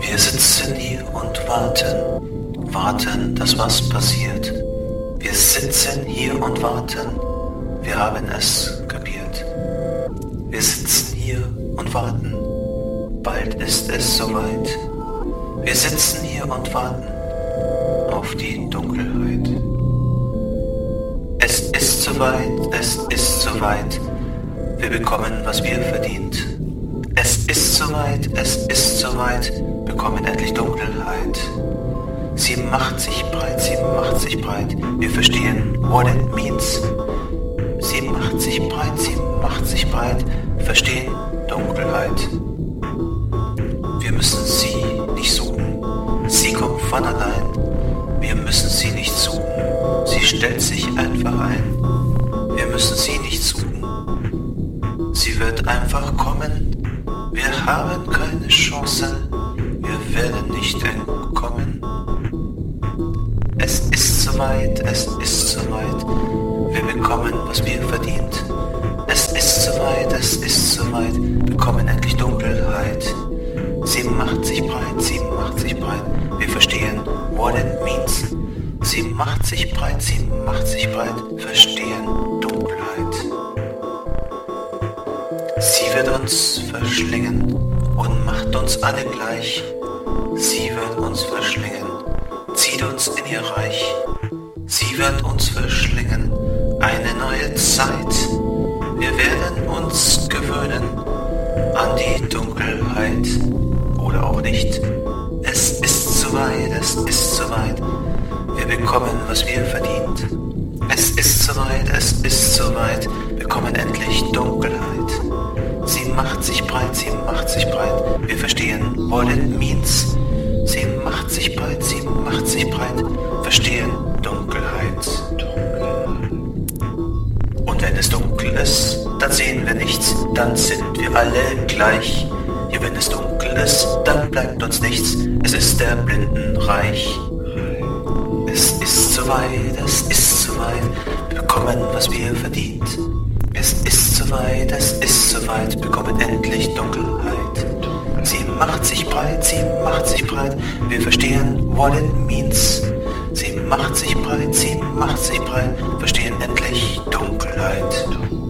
Wir sitzen hier und warten, dass was passiert. Wir sitzen hier und warten, wir haben es kapiert. Wir sitzen hier und warten, bald ist es soweit. Wir sitzen hier und warten auf die Dunkelheit. Es ist soweit, wir bekommen, was wir verdient. Es ist soweit, bekommen endlich Dunkelheit. Sie macht sich breit, wir verstehen, what it means. Sie macht sich breit, verstehen Dunkelheit. Wir müssen sie nicht suchen, sie kommt von allein. Wir müssen sie nicht suchen, sie stellt sich einfach ein. Wir müssen sie nicht suchen, sie wird einfach kommen. Wir haben keine Chance, wir werden nicht entkommen. Es ist soweit, wir bekommen, was wir verdient. Es ist soweit, bekommen endlich Dunkelheit. Sie macht sich breit, wir verstehen, what it means. Sie macht sich breit, verstehen Dunkelheit. Sie wird uns verschlingen und macht uns alle gleich. Sie wird uns verschlingen, zieht uns in ihr Reich. Sie wird uns verschlingen, eine neue Zeit. Wir werden uns gewöhnen an die Dunkelheit oder auch nicht. Es ist soweit, wir bekommen, was wir verdient. Es ist soweit, bekommen endlich Dunkelheit. Sie macht sich breit, wir verstehen, what it means. Sie macht sich breit, verstehen Dunkelheit. Und wenn es dunkel ist, dann sehen wir nichts, dann sind wir alle gleich. Ja, wenn es dunkel ist, dann bleibt uns nichts, es ist der Blindenreich. Es ist soweit, wir bekommen, was wir verdient. Es ist soweit, bekommen endlich Dunkelheit. Sie macht sich breit, wir verstehen, what it means. Sie macht sich breit, verstehen endlich Dunkelheit.